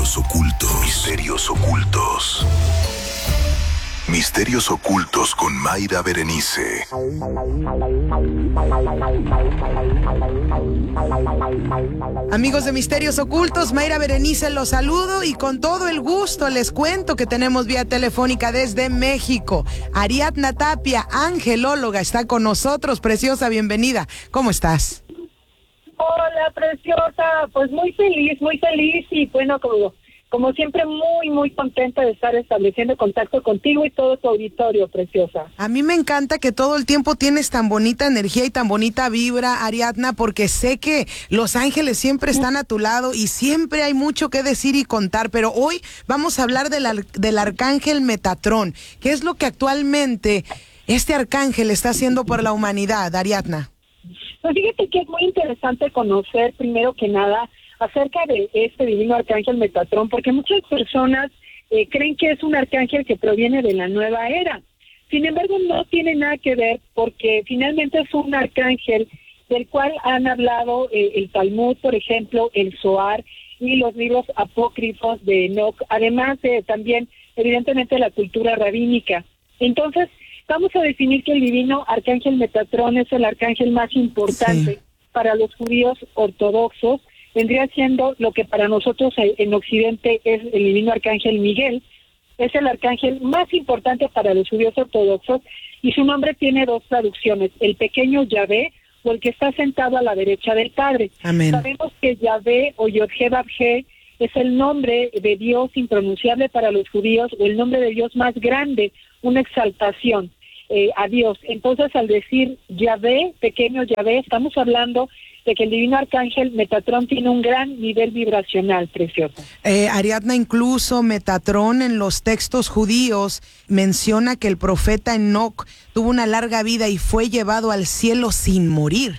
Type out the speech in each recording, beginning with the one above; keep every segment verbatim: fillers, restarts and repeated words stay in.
Misterios ocultos. Misterios ocultos. Misterios ocultos con Mayra Berenice. Amigos de Misterios Ocultos, Mayra Berenice los saludo y con todo el gusto les cuento que tenemos vía telefónica desde México. Ariadna Tapia, angelóloga, está con nosotros. Preciosa, bienvenida. ¿Cómo estás? Hola, preciosa. Pues muy feliz, muy feliz y bueno, como... Como siempre, muy, muy contenta de estar estableciendo contacto contigo y todo tu auditorio, preciosa. A mí me encanta que todo el tiempo tienes tan bonita energía y tan bonita vibra, Ariadna, porque sé que los ángeles siempre están a tu lado y siempre hay mucho que decir y contar, pero hoy vamos a hablar del, ar- del arcángel Metatrón. ¿Qué es lo que actualmente este arcángel está haciendo por la humanidad, Ariadna? Pues fíjate que es muy interesante conocer, primero que nada, acerca de este divino arcángel Metatrón, porque muchas personas eh, creen que es un arcángel que proviene de la nueva era. Sin embargo, no tiene nada que ver, porque finalmente es un arcángel del cual han hablado eh, el Talmud, por ejemplo, el Zohar y los libros apócrifos de Enoch, además de también, evidentemente, la cultura rabínica. Entonces, vamos a definir que el divino arcángel Metatrón es el arcángel más importante sí. para los judíos ortodoxos. Vendría siendo lo que para nosotros en Occidente es el divino arcángel Miguel. Es el arcángel más importante para los judíos ortodoxos y su nombre tiene dos traducciones, el pequeño Yahvé o el que está sentado a la derecha del Padre. Amén. Sabemos que Yahvé o Yod-Heh-Vav-Heh es el nombre de Dios impronunciable para los judíos o el nombre de Dios más grande, una exaltación eh, a Dios. Entonces, al decir Yahvé, pequeño Yahvé, estamos hablando de que el divino arcángel Metatrón tiene un gran nivel vibracional, precioso. Eh, Ariadna, incluso Metatrón en los textos judíos menciona que el profeta Enoch tuvo una larga vida y fue llevado al cielo sin morir.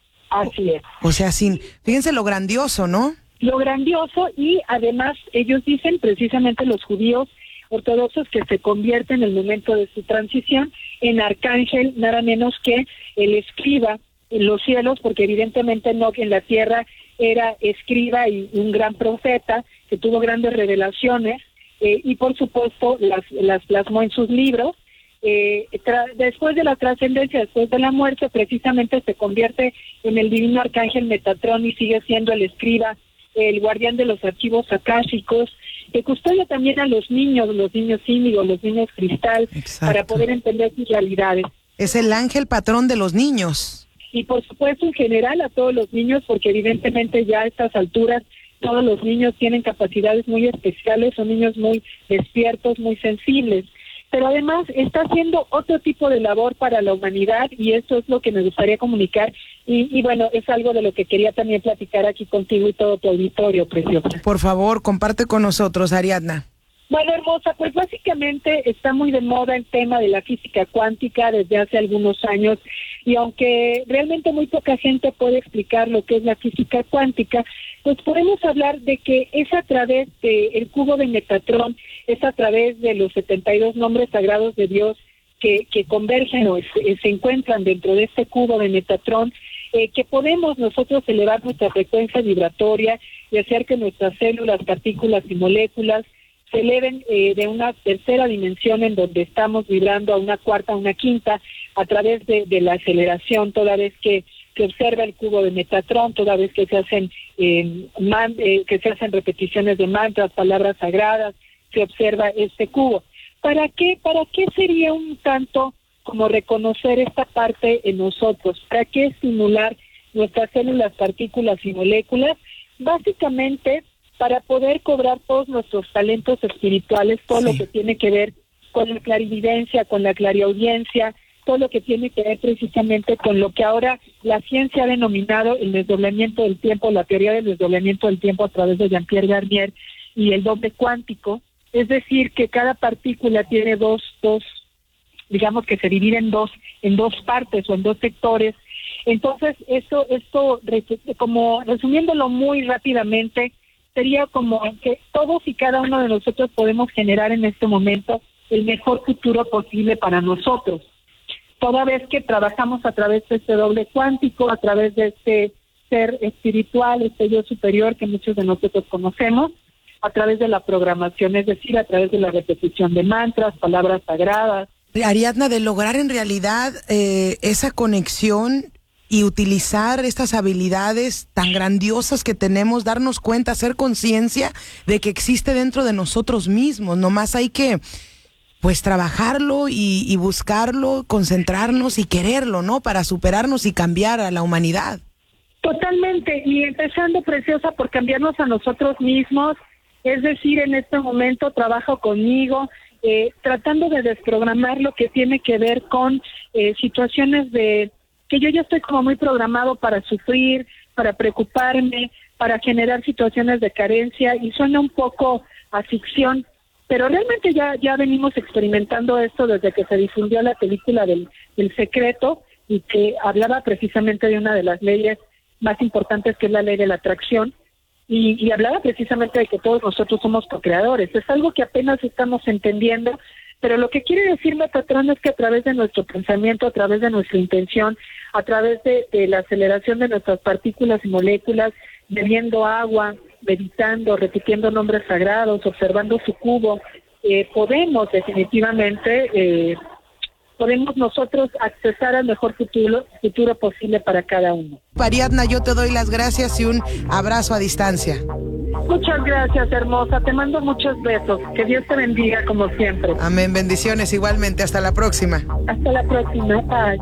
Así es. O sea, sin, fíjense lo grandioso, ¿no? Lo grandioso y además ellos dicen, precisamente los judíos ortodoxos, que se convierte en el momento de su transición en arcángel, nada menos que el escriba en los cielos, porque evidentemente Enoch en la tierra era escriba y un gran profeta que tuvo grandes revelaciones eh, y por supuesto las, las plasmó en sus libros. Eh, tra- después de la trascendencia, después de la muerte, precisamente se convierte en el divino arcángel Metatrón y sigue siendo el escriba, el guardián de los archivos akáshicos, que custodia también a los niños, los niños índigo, los niños cristal, Exacto. para poder entender sus realidades. Es el ángel patrón de los niños. Y por supuesto en general a todos los niños, porque evidentemente ya a estas alturas todos los niños tienen capacidades muy especiales, son niños muy despiertos, muy sensibles, pero además está haciendo otro tipo de labor para la humanidad y eso es lo que me gustaría comunicar y, y bueno, es algo de lo que quería también platicar aquí contigo y todo tu auditorio, preciosa. Por favor, comparte con nosotros, Ariadna. Bueno, hermosa, pues básicamente está muy de moda el tema de la física cuántica desde hace algunos años y aunque realmente muy poca gente puede explicar lo que es la física cuántica, pues podemos hablar de que es a través del cubo de Metatrón, es a través de los setenta y dos nombres sagrados de Dios que, que convergen o se, se encuentran dentro de este cubo de Metatrón, eh, que podemos nosotros elevar nuestra frecuencia vibratoria y hacer que nuestras células, partículas y moléculas se eleven eh, de una tercera dimensión en donde estamos vibrando a una cuarta, a una quinta, a través de, de la aceleración, toda vez que se observa el cubo de Metatrón, toda vez que se hacen eh, man, eh, que se hacen repeticiones de mantras, palabras sagradas, se observa este cubo. ¿Para qué? ¿Para qué sería un tanto como reconocer esta parte en nosotros? ¿Para qué estimular nuestras células, partículas y moléculas? Básicamente para poder cobrar todos nuestros talentos espirituales, todo sí. lo que tiene que ver con la clarividencia, con la clariaudiencia, todo lo que tiene que ver precisamente con lo que ahora la ciencia ha denominado el desdoblamiento del tiempo, la teoría del desdoblamiento del tiempo a través de Jean-Pierre Garnier y el doble cuántico, es decir, que cada partícula tiene dos, dos, digamos que se divide en dos, en dos partes o en dos sectores. Entonces, esto, esto, como resumiéndolo muy rápidamente, sería como que todos y cada uno de nosotros podemos generar en este momento el mejor futuro posible para nosotros. Toda vez que trabajamos a través de este doble cuántico, a través de este ser espiritual, este yo superior que muchos de nosotros conocemos, a través de la programación, es decir, a través de la repetición de mantras, palabras sagradas. Ariadna, de lograr en realidad eh, esa conexión y utilizar estas habilidades tan grandiosas que tenemos, darnos cuenta, hacer conciencia de que existe dentro de nosotros mismos. Nomás hay que, pues, trabajarlo y, y buscarlo, concentrarnos y quererlo, ¿no? Para superarnos y cambiar a la humanidad. Totalmente, y empezando, Preciosa, por cambiarnos a nosotros mismos, es decir, en este momento trabajo conmigo, eh, tratando de desprogramar lo que tiene que ver con eh, situaciones de que yo ya estoy como muy programado para sufrir, para preocuparme, para generar situaciones de carencia, y suena un poco a ficción, pero realmente ya ya venimos experimentando esto desde que se difundió la película del, del Secreto, y que hablaba precisamente de una de las leyes más importantes, que es la ley de la atracción, y, y hablaba precisamente de que todos nosotros somos co-creadores. Es algo que apenas estamos entendiendo, pero lo que quiere decir Metatron es que a través de nuestro pensamiento, a través de nuestra intención, a través de, de la aceleración de nuestras partículas y moléculas, bebiendo agua, meditando, repitiendo nombres sagrados, observando su cubo, eh, podemos definitivamente, eh, podemos nosotros accesar al mejor futuro, futuro posible para cada uno. Ariadna, yo te doy las gracias y un abrazo a distancia. Muchas gracias, hermosa. Te mando muchos besos. Que Dios te bendiga como siempre. Amén. Bendiciones igualmente. Hasta la próxima. Hasta la próxima. Bye.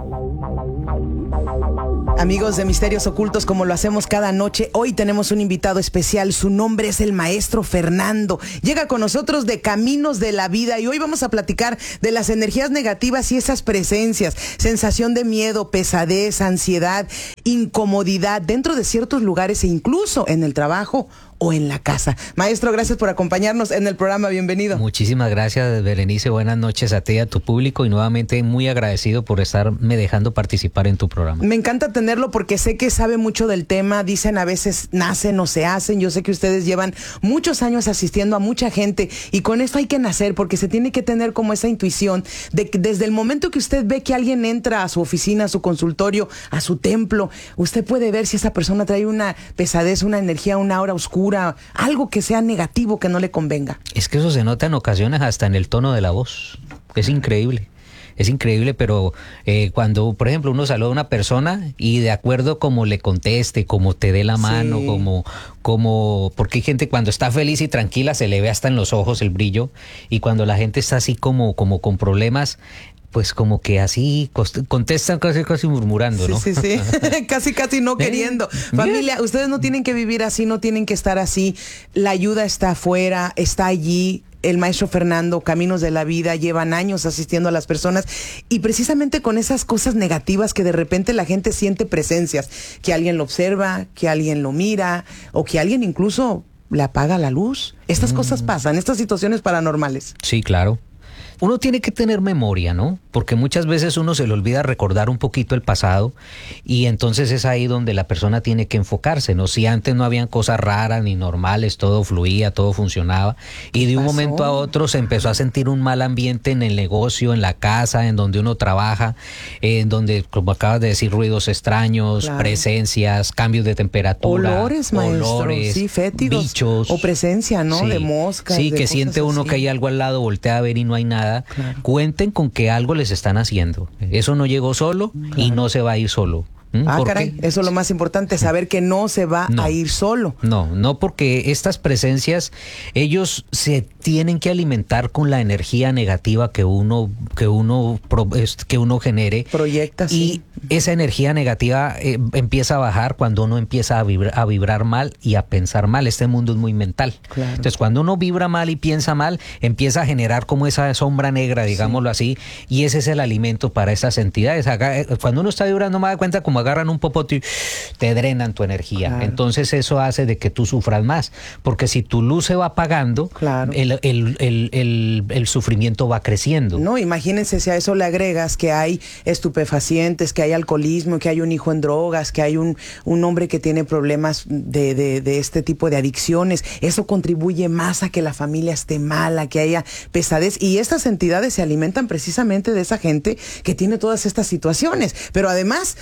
Amigos de Misterios Ocultos, como lo hacemos cada noche, hoy tenemos un invitado especial. Su nombre es el Maestro Fernando. Llega con nosotros de Caminos de la Vida y hoy vamos a platicar de las energías negativas y esas presencias, sensación de miedo, pesadez, ansiedad, incomodidad dentro de ciertos lugares e incluso en el trabajo o en la casa. Maestro, gracias por acompañarnos en el programa. Bienvenido. Muchísimas gracias, Berenice. Buenas noches a ti y a tu público, y nuevamente muy agradecido por estarme dejando participar en tu programa. Me encanta tenerlo porque sé que sabe mucho del tema. Dicen a veces nacen o se hacen. Yo sé que ustedes llevan muchos años asistiendo a mucha gente y con esto hay que nacer, porque se tiene que tener como esa intuición de que desde el momento que usted ve que alguien entra a su oficina, a su consultorio, a su templo, usted puede ver si esa persona trae una pesadez, una energía, una aura oscura, algo que sea negativo, que no le convenga. Es que eso se nota en ocasiones hasta en el tono de la voz. Es increíble. Es increíble, pero eh, cuando, por ejemplo, uno saluda a una persona y de acuerdo como le conteste, como te dé la mano, sí. como, como, porque hay gente cuando está feliz y tranquila se le ve hasta en los ojos el brillo, y cuando la gente está así como, como con problemas, pues como que así contestan casi casi murmurando, ¿no? Sí, sí, sí. casi casi no queriendo. Familia, ustedes no tienen que vivir así, no tienen que estar así. La ayuda está afuera, está allí. El Maestro Fernando, Caminos de la Vida, llevan años asistiendo a las personas y precisamente con esas cosas negativas que de repente la gente siente presencias, que alguien lo observa, que alguien lo mira o que alguien incluso le apaga la luz. Estas mm. cosas pasan, estas situaciones paranormales. Sí, claro. Uno tiene que tener memoria, ¿no? Porque muchas veces uno se le olvida recordar un poquito el pasado y entonces es ahí donde la persona tiene que enfocarse, ¿no? Si antes no habían cosas raras ni normales, todo fluía, todo funcionaba y de un pasó? momento a otro se empezó a sentir un mal ambiente en el negocio, en la casa, en donde uno trabaja, en donde, como acabas de decir, ruidos extraños, claro. presencias, cambios de temperatura. Olores, maestro. Olores, sí, fétidos. Bichos. O presencia, ¿no? Sí. De moscas. Sí, de que siente uno así. que hay algo al lado, voltea a ver y no hay nada. Claro. Cuenten con que algo les están haciendo. Eso no llegó solo claro. y no se va a ir solo. ¿Mm? Ah, caray, eso es lo más importante, saber que no se va no, a ir solo. No, no, porque estas presencias, ellos se tienen que alimentar con la energía negativa que uno, que uno, que uno genere. Proyecta, y sí. esa energía negativa eh, empieza a bajar cuando uno empieza a vibrar, a vibrar mal y a pensar mal. Este mundo es muy mental. Claro. Entonces, cuando uno vibra mal y piensa mal, empieza a generar como esa sombra negra, digámoslo sí. así, y ese es el alimento para estas entidades. Cuando uno está vibrando mal, da cuenta como agarran un popote y te drenan tu energía. Claro. Entonces eso hace de que tú sufras más, porque si tu luz se va apagando, claro. el, el, el, el, el sufrimiento va creciendo. No, imagínense si a eso le agregas que hay estupefacientes, que hay alcoholismo, que hay un hijo en drogas, que hay un, un hombre que tiene problemas de, de, de este tipo de adicciones. Eso contribuye más a que la familia esté mala, que haya pesadez, y estas entidades se alimentan precisamente de esa gente que tiene todas estas situaciones. Pero además, lo peor de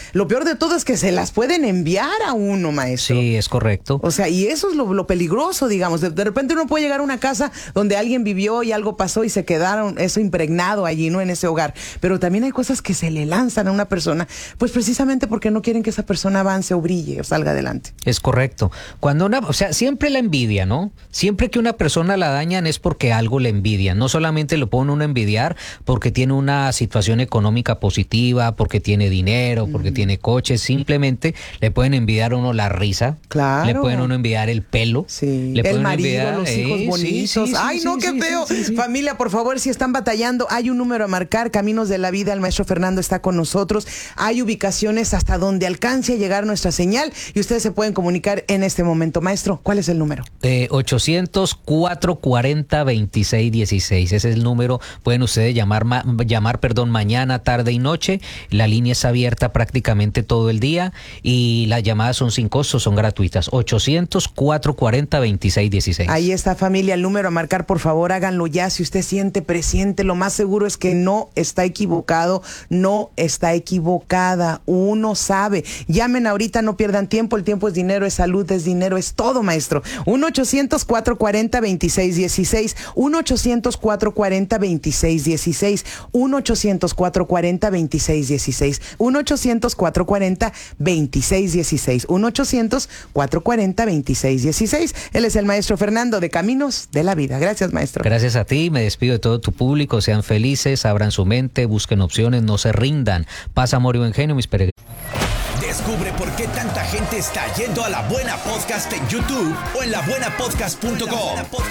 de todo es que se las pueden enviar a uno, maestro. Sí, es correcto. O sea, y eso es lo, lo peligroso, digamos. De, de repente uno puede llegar a una casa donde alguien vivió y algo pasó y se quedaron eso impregnado allí, ¿no? En ese hogar. Pero también hay cosas que se le lanzan a una persona, pues precisamente porque no quieren que esa persona avance o brille o salga adelante. Es correcto. Cuando una, o sea, siempre la envidia, ¿no? Siempre que una persona la dañan es porque algo le envidia. No solamente lo pone uno a envidiar porque tiene una situación económica positiva, porque tiene dinero, porque mm. tiene coches. Simplemente le pueden envidiar a uno la risa. Claro. Le pueden a uno envidiar el pelo. Sí. Le el marido, envidiar, los hijos eh, bonitos. Sí, sí, Ay, sí, no, sí, qué sí, feo. Sí, sí, sí. Familia, por favor, si están batallando, hay un número a marcar. Caminos de la Vida, el maestro Fernando está con nosotros. Hay ubicaciones hasta donde alcance a llegar nuestra señal y ustedes se pueden comunicar en este momento. Maestro, ¿cuál es el número? Eh, ochocientos, cuatrocientos cuarenta, veintiséis dieciséis. Ese es el número. Pueden ustedes llamar, ma, llamar perdón, mañana, tarde y noche. La línea está abierta prácticamente todo el día y las llamadas son sin costo, son gratuitas. ochocientos, cuatrocientos cuarenta, veintiséis dieciséis. Ahí está, familia, el número a marcar. Por favor, háganlo ya. Si usted siente presiente, lo más seguro es que no está equivocado, no está equivocada. Uno sabe. Llamen ahorita, no pierdan tiempo. El tiempo es dinero, es salud, es dinero, es todo, maestro. uno ochocientos, cuatrocientos cuarenta, veintiséis dieciséis. uno ochocientos, cuatrocientos cuarenta, veintiséis dieciséis. uno ochocientos, cuatrocientos cuarenta, veintiséis dieciséis. uno ochocientos, cuatrocientos cuarenta, veintiséis dieciséis. uno ochocientos, cuatrocientos cuarenta, veintiséis dieciséis. Él es el maestro Fernando de Caminos de la Vida. Gracias, maestro. Gracias a ti. Me despido de todo tu público. Sean felices, abran su mente, busquen opciones, no se rindan. Paz, amor y buen genio, mis peregrinos. Descubre por qué tanta gente está yendo a La Buena Podcast en YouTube o en la buena podcast punto com.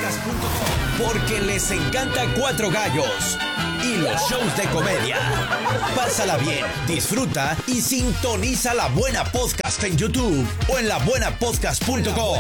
Porque les encanta Cuatro Gallos y los shows de comedia. Pásala bien, disfruta y sintoniza La Buena Podcast en YouTube o en la buena podcast punto com.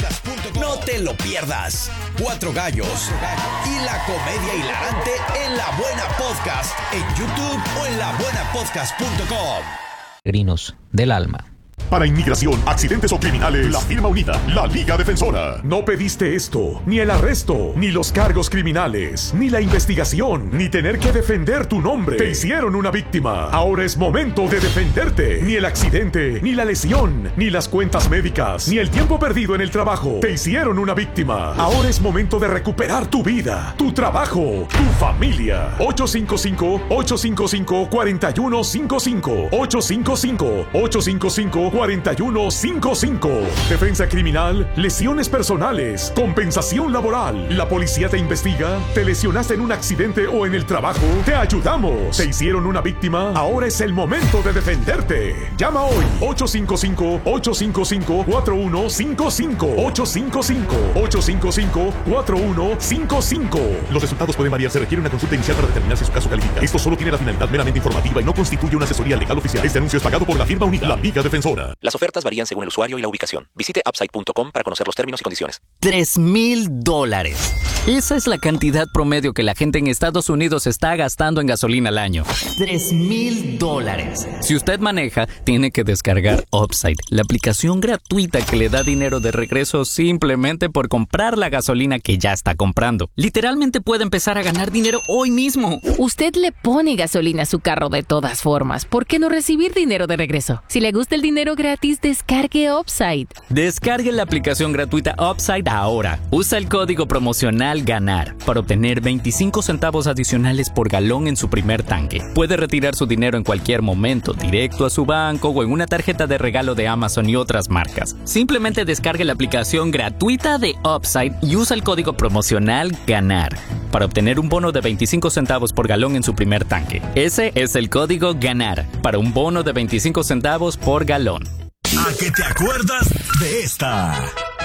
No te lo pierdas. Cuatro Gallos y la comedia hilarante en La Buena Podcast en YouTube o en la buena podcast punto com. Peregrinos del alma. Para inmigración, accidentes o criminales, la firma unida, la Liga Defensora. No pediste esto, ni el arresto, ni los cargos criminales, ni la investigación, ni tener que defender tu nombre. Te hicieron una víctima. Ahora es momento de defenderte. Ni el accidente, ni la lesión, ni las cuentas médicas, ni el tiempo perdido en el trabajo. Te hicieron una víctima. Ahora es momento de recuperar tu vida, tu trabajo, tu familia. ocho cinco cinco, ocho cinco cinco, cuatro uno cinco cinco. ocho cinco cinco, ocho cinco cinco, cuatro uno cinco cinco. Defensa criminal, lesiones personales, compensación laboral. La policía te investiga, te lesionaste en un accidente o en el trabajo. Te ayudamos. Te hicieron una víctima. Ahora es el momento de defenderte. Llama hoy ocho cinco cinco, ocho cinco cinco, cuatro uno cinco cinco. ocho cinco cinco, ocho cinco cinco, cuatro uno cinco cinco. Los resultados pueden variar. Se requiere una consulta inicial para determinar si su caso califica. Esto solo tiene la finalidad meramente informativa y no constituye una asesoría legal oficial. Este anuncio es pagado por la firma unida, la Liga Defensora. Las ofertas varían según el usuario y la ubicación. Visite upside punto com para conocer los términos y condiciones. Tres mil dólares. Esa es la cantidad promedio que la gente en Estados Unidos está gastando en gasolina al año. Tres mil dólares. Si usted maneja, tiene que descargar Upside, la aplicación gratuita que le da dinero de regreso simplemente por comprar la gasolina que ya está comprando. Literalmente puede empezar a ganar dinero hoy mismo. Usted le pone gasolina a su carro de todas formas. ¿Por qué no recibir dinero de regreso? Si le gusta el dinero gratis, descargue Upside. Descargue la aplicación gratuita Upside ahora. Usa el código promocional GANAR para obtener veinticinco centavos adicionales por galón en su primer tanque. Puede retirar su dinero en cualquier momento, directo a su banco o en una tarjeta de regalo de Amazon y otras marcas. Simplemente descargue la aplicación gratuita de Upside y usa el código promocional GANAR para obtener un bono de veinticinco centavos por galón en su primer tanque. Ese es el código GANAR para un bono de veinticinco centavos por galón. ¿A qué te acuerdas de esta?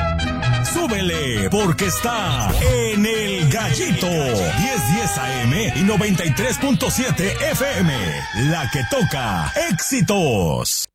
Súbele, porque está en El Gallito. diez diez A M y noventa y tres punto siete F M. La que toca éxitos.